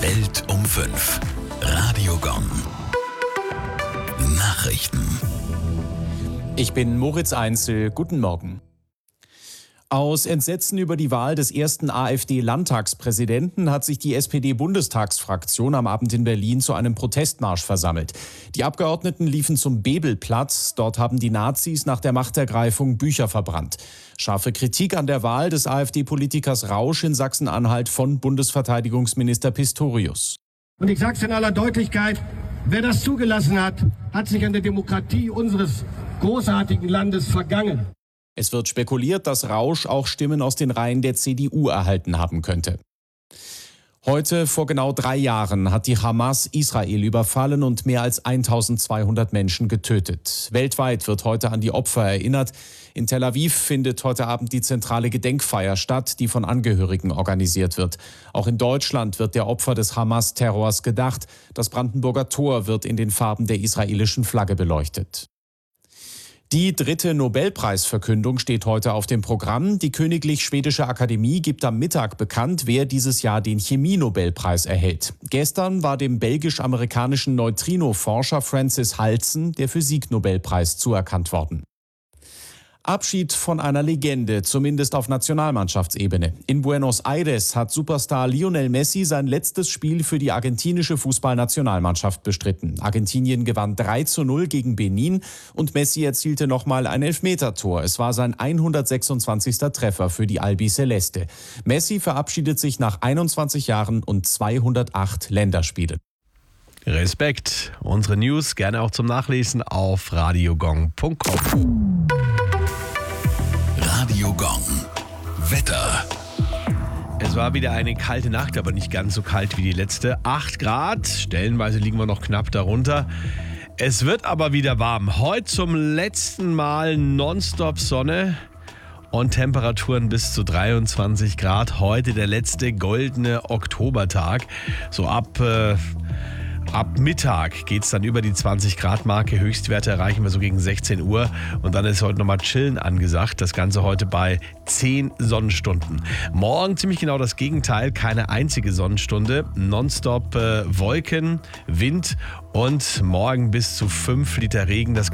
Welt um 5. Radio Gong. Nachrichten. Ich bin Moritz Einzel. Guten Morgen. Aus Entsetzen über die Wahl des ersten AfD-Landtagspräsidenten hat sich die SPD-Bundestagsfraktion am Abend in Berlin zu einem Protestmarsch versammelt. Die Abgeordneten liefen zum Bebelplatz. Dort haben die Nazis nach der Machtergreifung Bücher verbrannt. Scharfe Kritik an der Wahl des AfD-Politikers Rausch in Sachsen-Anhalt von Bundesverteidigungsminister Pistorius. Und ich sage es in aller Deutlichkeit, wer das zugelassen hat, hat sich an der Demokratie unseres großartigen Landes vergangen. Es wird spekuliert, dass Rausch auch Stimmen aus den Reihen der CDU erhalten haben könnte. Heute, vor genau 3 Jahren, hat die Hamas Israel überfallen und mehr als 1200 Menschen getötet. Weltweit wird heute an die Opfer erinnert. In Tel Aviv findet heute Abend die zentrale Gedenkfeier statt, die von Angehörigen organisiert wird. Auch in Deutschland wird der Opfer des Hamas-Terrors gedacht. Das Brandenburger Tor wird in den Farben der israelischen Flagge beleuchtet. Die 3. Nobelpreisverkündung steht heute auf dem Programm. Die Königlich Schwedische Akademie gibt am Mittag bekannt, wer dieses Jahr den Chemie-Nobelpreis erhält. Gestern war dem belgisch-amerikanischen Neutrino-Forscher Francis Halzen der Physik-Nobelpreis zuerkannt worden. Abschied von einer Legende, zumindest auf Nationalmannschaftsebene. In Buenos Aires hat Superstar Lionel Messi sein letztes Spiel für die argentinische Fußballnationalmannschaft bestritten. Argentinien gewann 3:0 gegen Benin und Messi erzielte nochmal ein Elfmetertor. Es war sein 126. Treffer für die Albiceleste. Messi verabschiedet sich nach 21 Jahren und 208 Länderspielen. Respekt. Unsere News gerne auch zum Nachlesen auf radiogong.com. Radio Gong. Wetter. Es war wieder eine kalte Nacht, aber nicht ganz so kalt wie die letzte. 8 Grad, stellenweise liegen wir noch knapp darunter. Es wird aber wieder warm. Heute zum letzten Mal nonstop Sonne und Temperaturen bis zu 23 Grad. Heute der letzte goldene Oktobertag. So ab Mittag geht es dann über die 20-Grad-Marke. Höchstwerte erreichen wir so gegen 16 Uhr. Und dann ist heute nochmal Chillen angesagt. Das Ganze heute bei 10 Sonnenstunden. Morgen ziemlich genau das Gegenteil. Keine einzige Sonnenstunde. Nonstop Wolken, Wind und morgen bis zu 5 Liter Regen. Das